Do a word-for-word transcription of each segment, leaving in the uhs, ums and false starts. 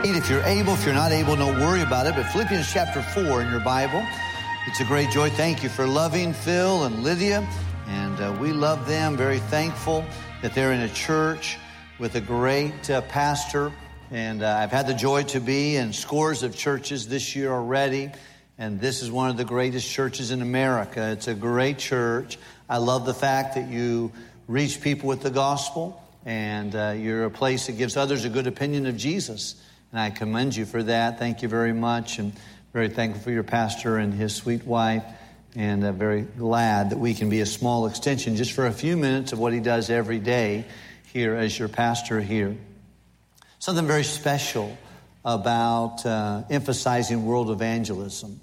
If you're able, if you're not able, don't worry about it. But Philippians chapter four in your Bible, it's a great joy. Thank you for loving Phil and Lydia. And uh, we love them. Very thankful that they're in a church with a great uh, pastor. And uh, I've had the joy to be in scores of churches this year already. And this is one of the greatest churches in America. It's a great church. I love the fact that you reach people with the gospel. And uh, you're a place that gives others a good opinion of Jesus. And I commend you for that. Thank you very much. And very thankful for your pastor and his sweet wife. And uh, very glad that we can be a small extension just for a few minutes of what he does every day here as your pastor here. Something very special about uh, emphasizing world evangelism.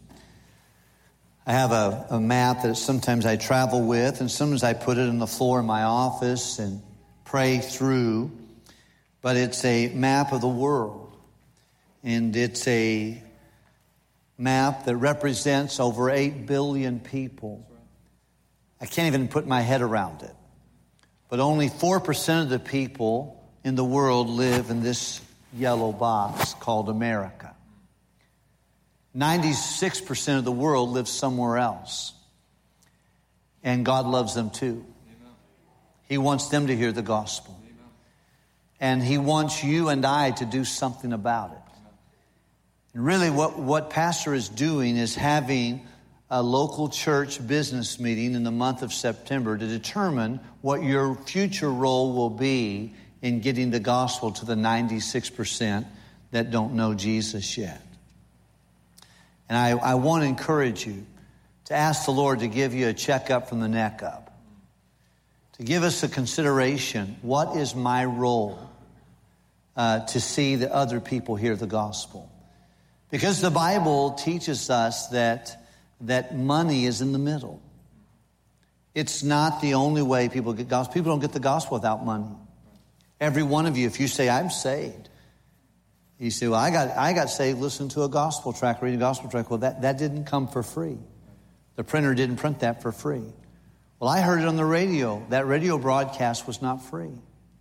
I have a, a map that sometimes I travel with, and sometimes I put it on the floor in my office and pray through. But it's a map of the world. And it's a map that represents over eight billion people. I can't even put my head around it. But only four percent of the people in the world live in this yellow box called America. ninety-six percent of the world lives somewhere else. And God loves them too. He wants them to hear the gospel. And He wants you and I to do something about it. And really what, what Pastor is doing is having a local church business meeting in the month of September to determine what your future role will be in getting the gospel to the ninety-six percent that don't know Jesus yet. And I, I want to encourage you to ask the Lord to give you a checkup from the neck up. To give us a consideration, what is my role uh, to see that other people hear the gospel? Because the Bible teaches us that, that money is in the middle. It's not the only way people get gospel. People don't get the gospel without money. Every one of you, if you say, I'm saved, you say, well, I got I got saved listening to a gospel track, reading a gospel track. Well, that, that didn't come for free. The printer didn't print that for free. Well, I heard it on the radio. That radio broadcast was not free.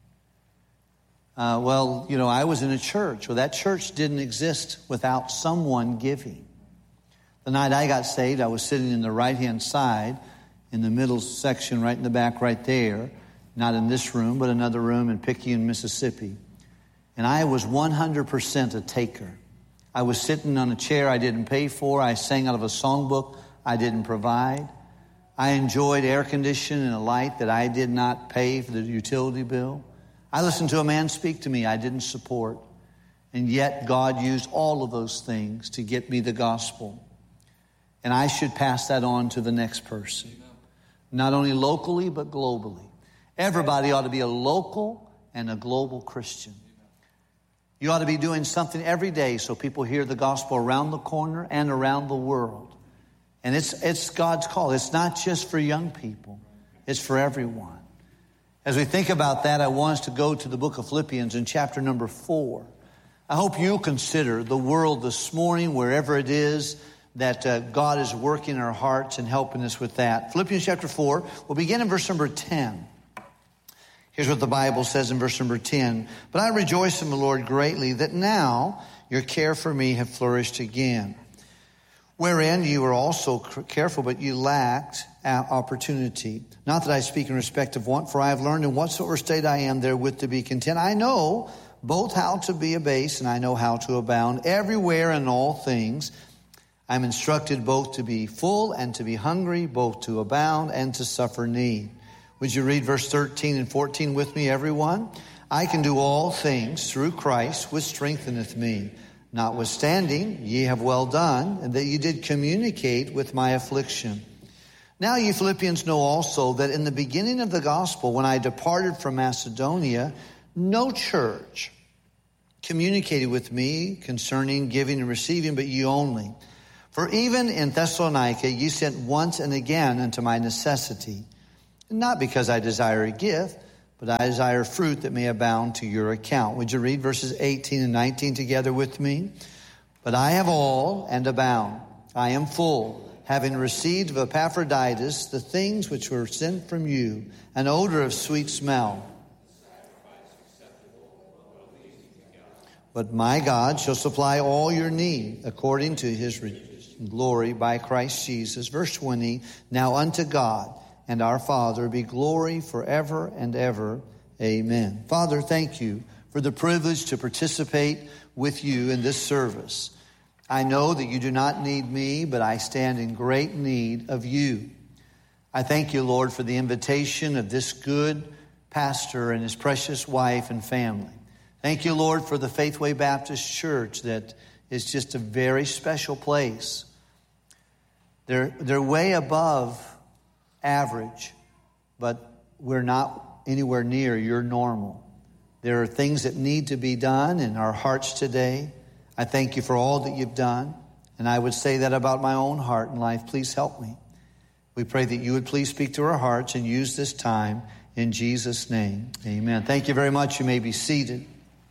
Uh, well, you know, I was in a church. Well, that church didn't exist without someone giving. The night I got saved, I was sitting in the right-hand side, in the middle section, right in the back, right there. Not in this room, but another room in Picayune, Mississippi. And I was one hundred percent a taker. I was sitting on a chair I didn't pay for. I sang out of a songbook I didn't provide. I enjoyed air conditioning and a light that I did not pay for the utility bill. I listened to a man speak to me I didn't support. And yet God used all of those things to get me the gospel. And I should pass that on to the next person. Not only locally, but globally. Everybody ought to be a local and a global Christian. You ought to be doing something every day so people hear the gospel around the corner and around the world. And it's it's God's call. It's not just for young people. It's for everyone. As we think about that, I want us to go to the book of Philippians in chapter number four. I hope you'll consider the world this morning, wherever it is, that uh, God is working in our hearts and helping us with that. Philippians chapter four, we'll begin in verse number ten. Here's what the Bible says in verse number ten. But I rejoice in the Lord greatly that now your care for me have flourished again. Wherein you were also careful, but you lacked opportunity. Not that I speak in respect of want, for I have learned in whatsoever state I am therewith to be content. I know both how to be abased and I know how to abound. Everywhere in all things I am instructed both to be full and to be hungry, both to abound and to suffer need. Would you read verse thirteen and fourteen with me, everyone? I can do all things through Christ, which strengtheneth me. Notwithstanding, ye have well done, and that ye did communicate with my affliction. Now ye Philippians know also that in the beginning of the gospel, when I departed from Macedonia, no church communicated with me concerning giving and receiving, but ye only. For even in Thessalonica ye sent once and again unto my necessity, not because I desire a gift, but I desire fruit that may abound to your account. Would you read verses eighteen and nineteen together with me? But I have all and abound. I am full, having received of Epaphroditus the things which were sent from you, an odor of sweet smell, But my God shall supply all your need according to his glory by Christ Jesus. Verse twenty, now unto God and our Father be glory forever and ever. Amen. Father, thank you for the privilege to participate with you in this service. I know that you do not need me, but I stand in great need of you. I thank you, Lord, for the invitation of this good pastor and his precious wife and family. Thank you, Lord, for the Faithway Baptist Church that is just a very special place. They're, they're way above average, but we're not anywhere near your normal. There are things that need to be done in our hearts today. I thank you for all that you've done, and I would say that about my own heart and life. Please help me. We pray that you would please speak to our hearts and use this time in Jesus' name. Amen. Thank you very much. You may be seated.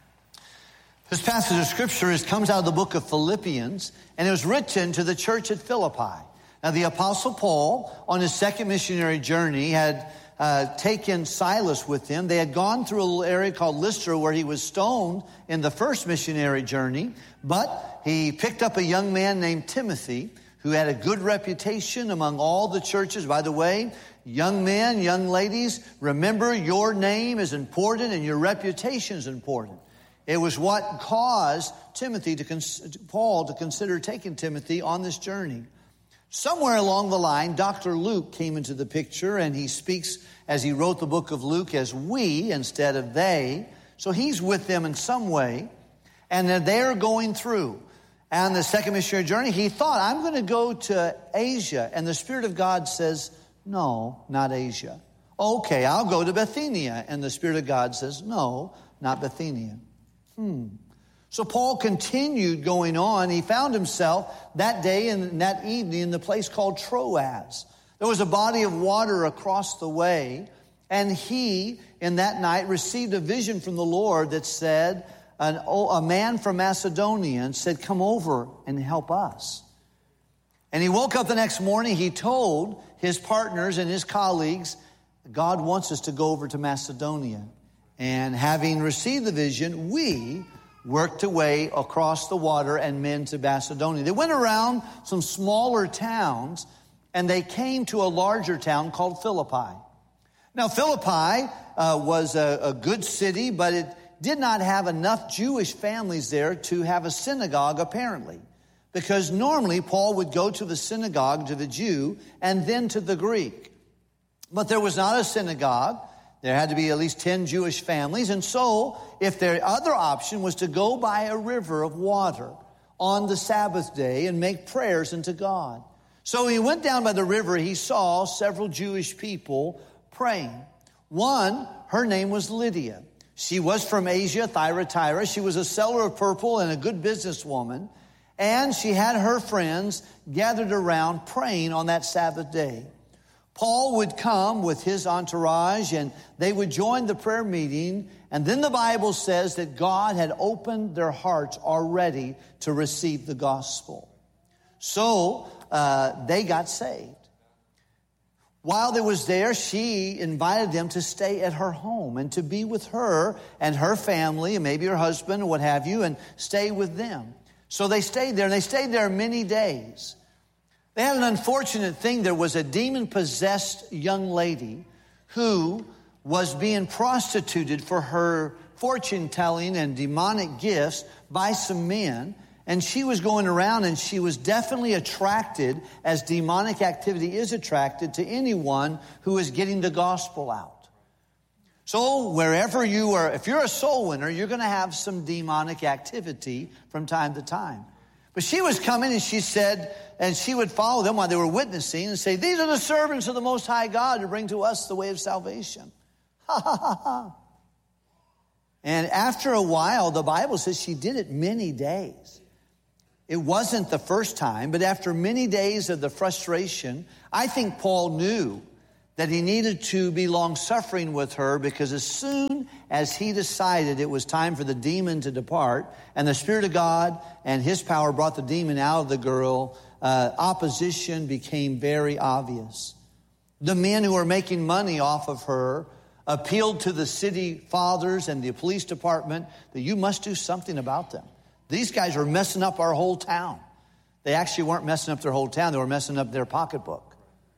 This passage of Scripture is, comes out of the book of Philippians, and it was written to the church at Philippi. Now, the Apostle Paul, on his second missionary journey, had uh, taken Silas with him. They had gone through a little area called Lystra where he was stoned in the first missionary journey, but he picked up a young man named Timothy who had a good reputation among all the churches. By the way, young men, young ladies, remember your name is important and your reputation is important. It was what caused Timothy to cons- Paul to consider taking Timothy on this journey. Somewhere along the line, Doctor Luke came into the picture, and he speaks, as he wrote the book of Luke, as we instead of they. So he's with them in some way, and they're going through. And the second missionary journey, he thought, I'm going to go to Asia. And the Spirit of God says, no, not Asia. Okay, I'll go to Bithynia. And the Spirit of God says, no, not Bithynia. Hmm. So Paul continued going on. He found himself that day and that evening in the place called Troas. There was a body of water across the way, and he, in that night, received a vision from the Lord that said, an, a man from Macedonia and said, come over and help us. And he woke up the next morning. He told his partners and his colleagues, God wants us to go over to Macedonia. And having received the vision, we worked away across the water and men to Macedonia. They went around some smaller towns, and they came to a larger town called Philippi. Now, Philippi uh, was a, a good city, but it did not have enough Jewish families there to have a synagogue, apparently. Because normally Paul would go to the synagogue, to the Jew, and then to the Greek. But there was not a synagogue. There had to be at least ten Jewish families. And so, if their other option was to go by a river of water on the Sabbath day and make prayers unto God. So he went down by the river. He saw several Jewish people praying. One, her name was Lydia. She was from Asia, Thyatira. She was a seller of purple and a good businesswoman. And she had her friends gathered around praying on that Sabbath day. Paul would come with his entourage, and they would join the prayer meeting. And then the Bible says that God had opened their hearts already to receive the gospel. So uh, they got saved. While they was there, she invited them to stay at her home and to be with her and her family, and maybe her husband or what have you, and stay with them. So they stayed there, and they stayed there many days. They had an unfortunate thing. There was a demon-possessed young lady who was being prostituted for her fortune-telling and demonic gifts by some men. And she was going around, and she was definitely attracted, as demonic activity is attracted, to anyone who is getting the gospel out. So wherever you are, if you're a soul winner, you're going to have some demonic activity from time to time. But she was coming, and she said, and she would follow them while they were witnessing and say, these are the servants of the Most High God who bring to us the way of salvation. Ha, ha, ha, ha. And after a while, the Bible says she did it many days. It wasn't the first time, but after many days of the frustration, I think Paul knew that he needed to be long-suffering with her, because as soon as he decided it was time for the demon to depart, and the Spirit of God and his power brought the demon out of the girl, uh, opposition became very obvious. The men who were making money off of her appealed to the city fathers and the police department that you must do something about them. These guys are messing up our whole town. They actually weren't messing up their whole town. They were messing up their pocketbook.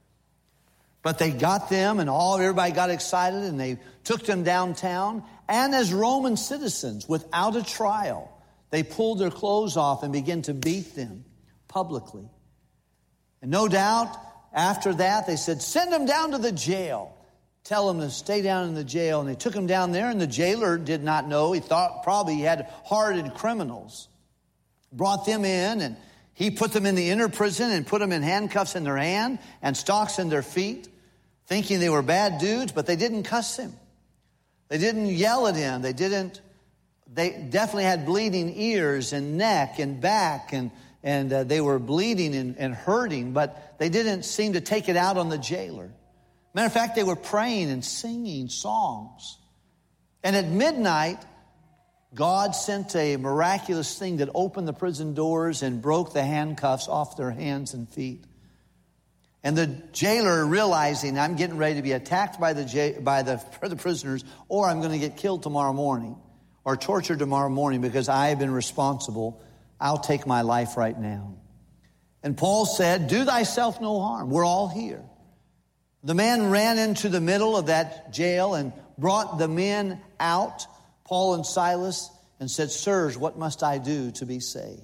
But they got them, and all everybody got excited, and they took them downtown. And as Roman citizens, without a trial, they pulled their clothes off and began to beat them publicly. And no doubt, after that, they said, send them down to the jail. Tell them to stay down in the jail. And they took him down there, and the jailer did not know. He thought probably he had hardened criminals. Brought them in, and he put them in the inner prison and put them in handcuffs in their hand and stocks in their feet, thinking they were bad dudes, but they didn't cuss him. They didn't yell at him. They didn't, they definitely had bleeding ears and neck and back, and, and uh, they were bleeding and, and hurting, but they didn't seem to take it out on the jailer. Matter of fact, they were praying and singing songs. And at midnight, God sent a miraculous thing that opened the prison doors and broke the handcuffs off their hands and feet. And the jailer, realizing I'm getting ready to be attacked by the j- by the, the prisoners, or I'm going to get killed tomorrow morning or tortured tomorrow morning because I have been responsible, I'll take my life right now. And Paul said, do thyself no harm. We're all here. The man ran into the middle of that jail and brought the men out, Paul and Silas, and said, sirs, what must I do to be saved?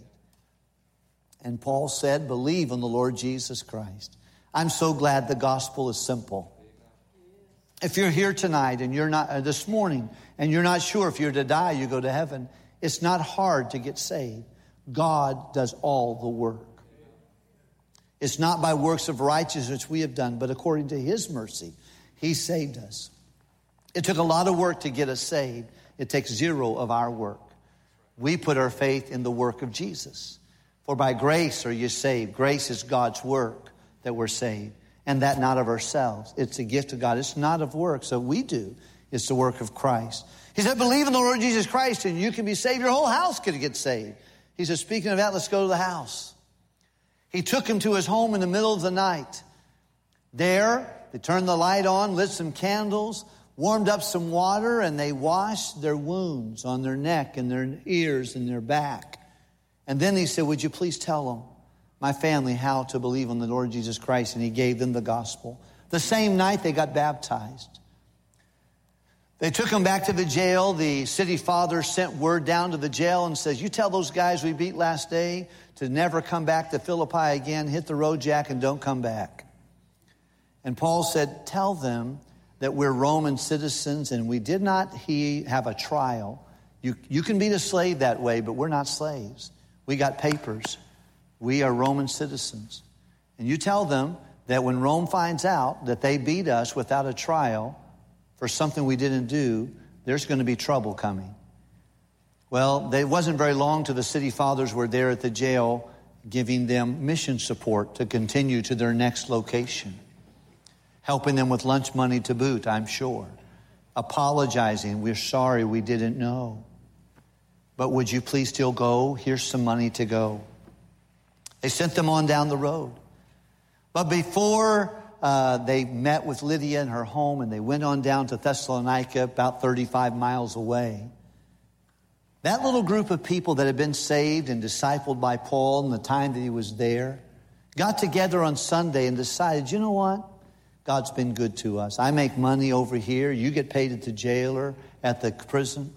And Paul said, believe in the Lord Jesus Christ. I'm so glad the gospel is simple. If you're here tonight and you're not, uh, this morning, and you're not sure if you're to die, you go to heaven, it's not hard to get saved. God does all the work. It's not by works of righteousness which we have done, but according to his mercy, he saved us. It took a lot of work to get us saved. It takes zero of our work. We put our faith in the work of Jesus. For by grace are you saved. Grace is God's work that we're saved, and that not of ourselves. It's a gift of God. It's not of works that we do. It's the work of Christ. He said, believe in the Lord Jesus Christ and you can be saved. Your whole house could get saved. He said, speaking of that, let's go to the house. He took him to his home in the middle of the night. There, they turned the light on, lit some candles, warmed up some water, and they washed their wounds on their neck and their ears and their back. And then he said, would you please tell them, my family, how to believe on the Lord Jesus Christ? And he gave them the gospel. The same night they got baptized. They took him back to the jail. The city father sent word down to the jail and says, you tell those guys we beat last day to never come back to Philippi again. Hit the road, Jack, and don't come back. And Paul said, tell them that we're Roman citizens and we did not he have a trial. You, you can be a slave that way, but we're not slaves. We got papers. We are Roman citizens. And you tell them that when Rome finds out that they beat us without a trial for something we didn't do, there's going to be trouble coming. Well, it wasn't very long till the city fathers were there at the jail giving them mission support to continue to their next location. Helping them with lunch money to boot, I'm sure. Apologizing, we're sorry we didn't know. But would you please still go? Here's some money to go. They sent them on down the road. But before uh, they met with Lydia in her home and they went on down to Thessalonica, about thirty-five miles away, that little group of people that had been saved and discipled by Paul in the time that he was there got together on Sunday and decided, you know what? God's been good to us. I make money over here. You get paid at the jailer, at the prison.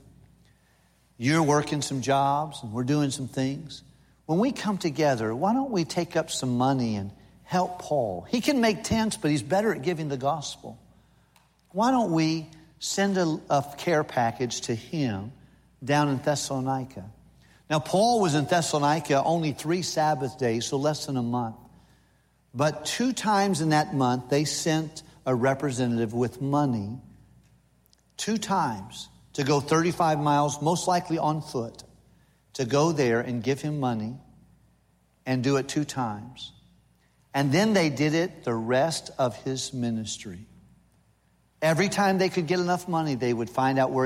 You're working some jobs and we're doing some things. When we come together, why don't we take up some money and help Paul? He can make tents, but he's better at giving the gospel. Why don't we send a, a care package to him down in Thessalonica? Now, Paul was in Thessalonica only three Sabbath days, so less than a month. But two times in that month, they sent a representative with money, two times, to go thirty-five miles, most likely on foot, to go there and give him money and do it two times. And then they did it the rest of his ministry. Every time they could get enough money, they would find out where